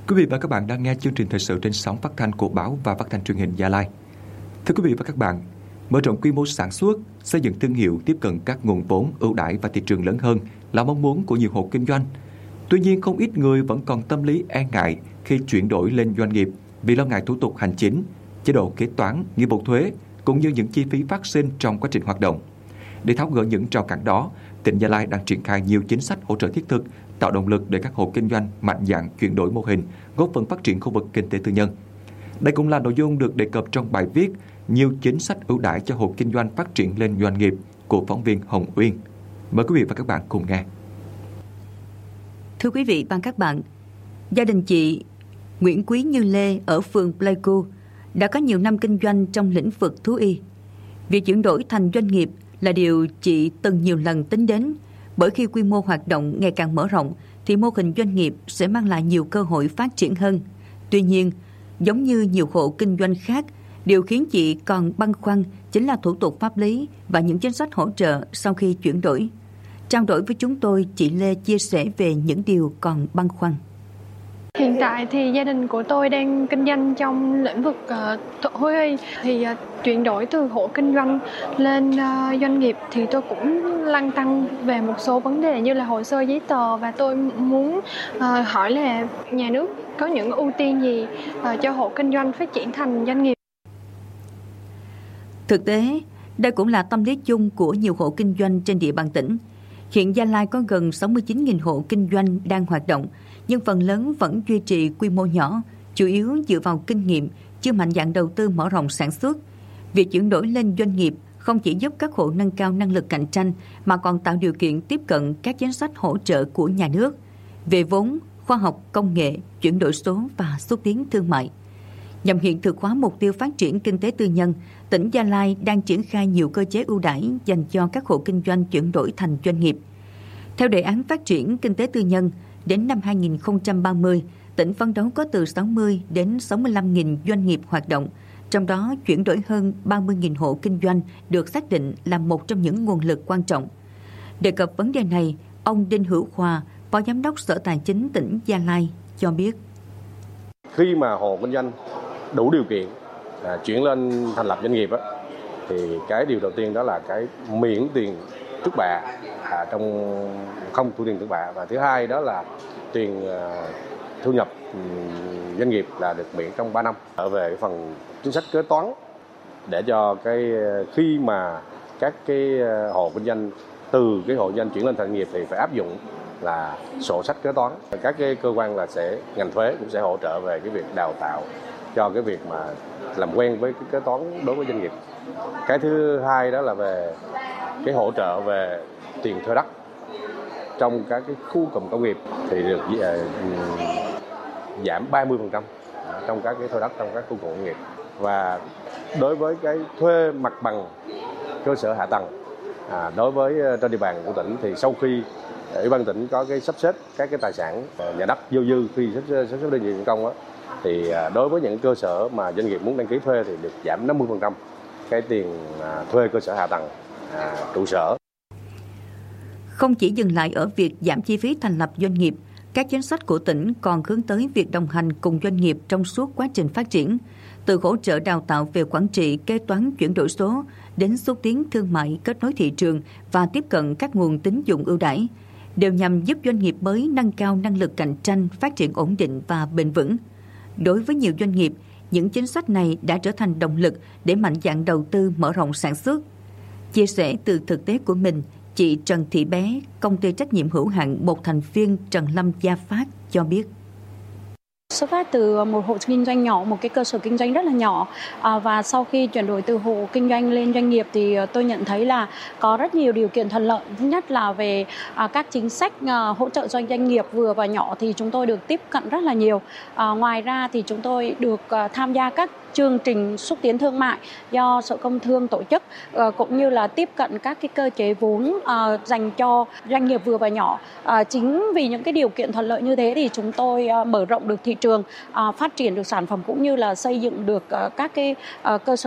Quý vị và các bạn đang nghe chương trình thời sự trên sóng phát thanh của Báo và Phát thanh Truyền hình Gia Lai. Thưa quý vị và các bạn, mở rộng quy mô sản xuất, xây dựng thương hiệu, tiếp cận các nguồn vốn ưu đãi và thị trường lớn hơn là mong muốn của nhiều hộ kinh doanh. Tuy nhiên, không ít người vẫn còn tâm lý e ngại khi chuyển đổi lên doanh nghiệp vì lo ngại thủ tục hành chính, chế độ kế toán, nghĩa vụ thuế cũng như những chi phí phát sinh trong quá trình hoạt động. Để tháo gỡ những rào cản đó, tỉnh Gia Lai đang triển khai nhiều chính sách hỗ trợ thiết thực, tạo động lực để các hộ kinh doanh mạnh dạn chuyển đổi mô hình, góp phần phát triển khu vực kinh tế tư nhân. Đây cũng là nội dung được đề cập trong bài viết nhiều chính sách ưu đãi cho hộ kinh doanh phát triển lên doanh nghiệp của phóng viên Hồng Uyên. Mời quý vị và các bạn cùng nghe. Thưa quý vị và các bạn, gia đình chị Nguyễn Quý Như Lê ở phường Pleiku đã có nhiều năm kinh doanh trong lĩnh vực thú y. Việc chuyển đổi thành doanh nghiệp là điều chị từng nhiều lần tính đến, bởi khi quy mô hoạt động ngày càng mở rộng thì mô hình doanh nghiệp sẽ mang lại nhiều cơ hội phát triển hơn. Tuy nhiên, giống như nhiều hộ kinh doanh khác, điều khiến chị còn băn khoăn chính là thủ tục pháp lý và những chính sách hỗ trợ sau khi chuyển đổi. Trao đổi với chúng tôi, chị Lê chia sẻ về những điều còn băn khoăn. Hiện tại thì gia đình của tôi đang kinh doanh trong lĩnh vực thú y. Thì chuyển đổi từ hộ kinh doanh lên doanh nghiệp thì tôi cũng lăn tăn về một số vấn đề như là hồ sơ giấy tờ, và tôi muốn hỏi là nhà nước có những ưu tiên gì cho hộ kinh doanh phát triển thành doanh nghiệp. Thực tế, đây cũng là tâm lý chung của nhiều hộ kinh doanh trên địa bàn tỉnh. Hiện Gia Lai có gần 69.000 hộ kinh doanh đang hoạt động, nhưng phần lớn vẫn duy trì quy mô nhỏ, chủ yếu dựa vào kinh nghiệm, chưa mạnh dạn đầu tư mở rộng sản xuất. Việc chuyển đổi lên doanh nghiệp không chỉ giúp các hộ nâng cao năng lực cạnh tranh mà còn tạo điều kiện tiếp cận các chính sách hỗ trợ của nhà nước về vốn, khoa học, công nghệ, chuyển đổi số và xúc tiến thương mại. Nhằm hiện thực hóa mục tiêu phát triển kinh tế tư nhân, tỉnh Gia Lai đang triển khai nhiều cơ chế ưu đãi dành cho các hộ kinh doanh chuyển đổi thành doanh nghiệp. Theo đề án phát triển kinh tế tư nhân, đến năm 2030, tỉnh phấn đấu có từ 60 đến 65.000 doanh nghiệp hoạt động, trong đó chuyển đổi hơn 30.000 hộ kinh doanh được xác định là một trong những nguồn lực quan trọng. Đề cập vấn đề này, ông Đinh Hữu Khoa, Phó Giám đốc Sở Tài chính tỉnh Gia Lai cho biết. Khi mà hộ kinh doanh đủ điều kiện chuyển lên thành lập doanh nghiệp thì cái điều đầu tiên đó là cái miễn tiền trước bạ, trong không thu tiền trước bạ, và thứ hai đó là tiền thu nhập doanh nghiệp là được miễn trong 3 năm. Ở về phần chính sách kế toán để cho cái khi mà các cái hộ kinh doanh từ cái hộ kinh doanh chuyển lên thành nghiệp thì phải áp dụng là sổ sách kế toán. Các cái cơ quan là ngành thuế cũng sẽ hỗ trợ về cái việc đào tạo cho cái việc mà làm quen với cái kế toán đối với doanh nghiệp. Cái thứ hai đó là về cái hỗ trợ về tiền thuê đất trong các cái khu cụm công nghiệp thì được giảm 30% trong các cái thuê đất trong các khu cụm công nghiệp. Và đối với cái thuê mặt bằng cơ sở hạ tầng đối với trên địa bàn của tỉnh thì sau khi Ủy ban tỉnh có cái sắp xếp các cái tài sản nhà đất vô dư khi sắp xếp đơn vị công thì đối với những cơ sở mà doanh nghiệp muốn đăng ký thuê thì được giảm 50% cái tiền thuê cơ sở hạ tầng trụ sở. Không chỉ dừng lại ở việc giảm chi phí thành lập doanh nghiệp, các chính sách của tỉnh còn hướng tới việc đồng hành cùng doanh nghiệp trong suốt quá trình phát triển, từ hỗ trợ đào tạo về quản trị, kế toán chuyển đổi số đến xúc tiến thương mại, kết nối thị trường và tiếp cận các nguồn tín dụng ưu đãi, đều nhằm giúp doanh nghiệp mới nâng cao năng lực cạnh tranh, phát triển ổn định và bền vững. Đối với nhiều doanh nghiệp, những chính sách này đã trở thành động lực để mạnh dạn đầu tư mở rộng sản xuất. Chia sẻ từ thực tế của mình, chị Trần Thị Bé, công ty trách nhiệm hữu hạn một thành viên Trần Lâm Gia Phát cho biết. Xuất phát từ một hộ kinh doanh nhỏ, một cái cơ sở kinh doanh rất là nhỏ, và sau khi chuyển đổi từ hộ kinh doanh lên doanh nghiệp thì tôi nhận thấy là có rất nhiều điều kiện thuận lợi. Thứ nhất là về các chính sách hỗ trợ cho doanh nghiệp vừa và nhỏ thì chúng tôi được tiếp cận rất là nhiều. Ngoài ra thì chúng tôi được tham gia các chương trình xúc tiến thương mại do Sở Công Thương tổ chức, cũng như là tiếp cận các cái cơ chế vốn dành cho doanh nghiệp vừa và nhỏ. Chính vì những cái điều kiện thuận lợi như thế thì chúng tôi mở rộng được thị trường, phát triển được sản phẩm cũng như là xây dựng được các cái cơ sở